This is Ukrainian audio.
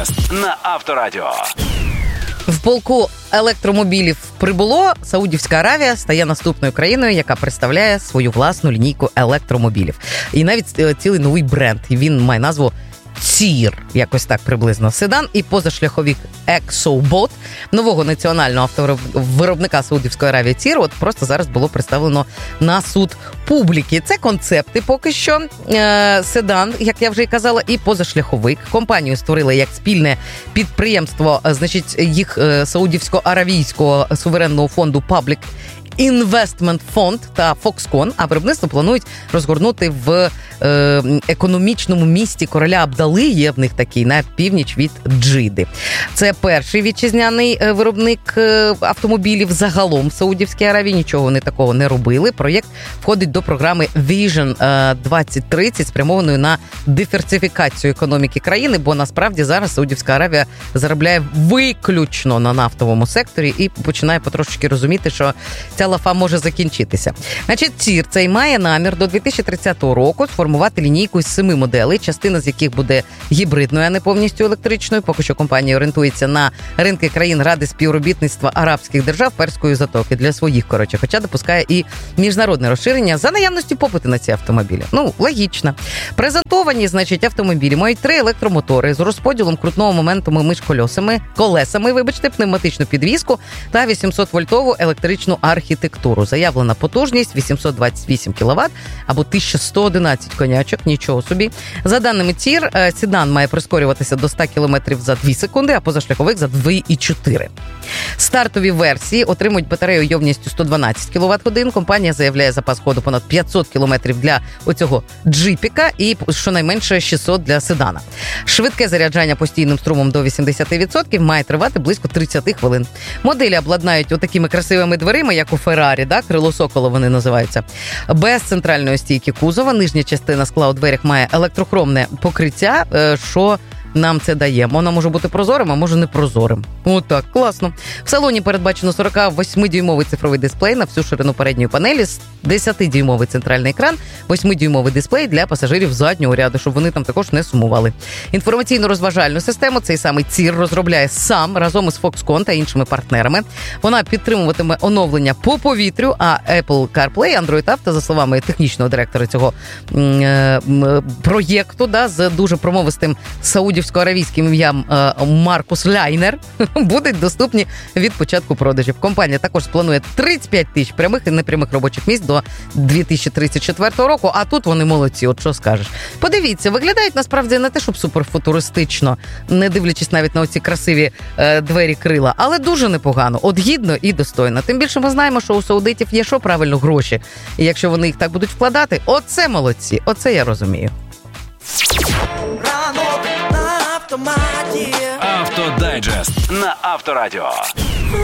на Авторадіо. В полку електромобілів прибуло. Саудівська Аравія стає наступною країною, яка представляє свою власну лінійку електромобілів. І навіть цілий новий бренд. Він має назву Тір, якось так приблизно. Седан і позашляховик ExoBot нового національного автовиробника Саудівської Аравії Тір от просто зараз було представлено на суд публіки. Це концепти поки що. Седан, як я вже і казала, і позашляховик. Компанію створили як спільне підприємство, значить, їх Саудівсько-Аравійського суверенного фонду Public Investment Fund та Foxconn, а виробництво планують розгорнути в економічному місті короля Абдали, є в них такий, на північ від Джиди. Це перший вітчизняний виробник автомобілів загалом в Саудівській Аравії, нічого вони такого не робили. Проєкт входить до програми Vision 2030, спрямованої на диверсифікацію економіки країни, бо насправді зараз Саудівська Аравія заробляє виключно на нафтовому секторі і починає потрошки розуміти, що ця лафа може закінчитися. Значить, Тір цей має намір до 2030 року сформувати лінійку з 7 моделей, частина з яких буде гібридною, а не повністю електричною. Поки що компанія орієнтується на ринки країн Ради співробітництва арабських держав Перської затоки для своїх, хоча допускає і міжнародне розширення за наявності попиту на ці автомобілі. Ну, логічно. Презентовані, значить, автомобілі мають 3 електромотори з розподілом крутного моменту між колесами, пневматичну підвіску та 800-вольтову електричну архітектуру. Заявлена потужність 828 кВт або 1111 конячок, нічого собі. За даними Тір, седан має прискорюватися до 100 км за 2 секунди, а позашляховик за 2,4. Стартові версії отримують батарею ємністю 112 кВт-годин. Компанія заявляє запас ходу понад 500 км для оцього джипіка і щонайменше 600 для седана. Швидке заряджання постійним струмом до 80% має тривати близько 30 хвилин. Моделі обладнають отакими красивими дверима, як у Феррарі, да? Крило сокола вони називаються. Без центральної стійки кузова, нижня частина скла у дверях має електрохромне покриття, що нам це дає. Воно може бути прозорим, а може не прозорим. Отак, класно. В салоні передбачено 48-дюймовий цифровий дисплей на всю ширину передньої панелі, 10-дюймовий центральний екран, 8-дюймовий дисплей для пасажирів заднього ряду, щоб вони там також не сумували. Інформаційно-розважальну систему цей самий Тір розробляє сам разом із Foxconn та іншими партнерами. Вона підтримуватиме оновлення по повітрю, а Apple CarPlay, Android Auto, за словами технічного директора цього проєкту, да, з дуже промовистим саудівсько-аравійським ім'ям Маркус Ляйнер, будуть доступні від початку продажів. Компанія також планує 35 тисяч прямих і непрямих робочих місць до 2034 року, а тут вони молодці, от що скажеш. Подивіться, виглядають насправді не те, щоб суперфутуристично, не дивлячись навіть на оці красиві двері крила, але дуже непогано, от гідно і достойно. Тим більше ми знаємо, що у саудитів є що правильно гроші, і якщо вони їх так будуть вкладати, оце молодці, оце я розумію. Автодайджест на Авторадіо.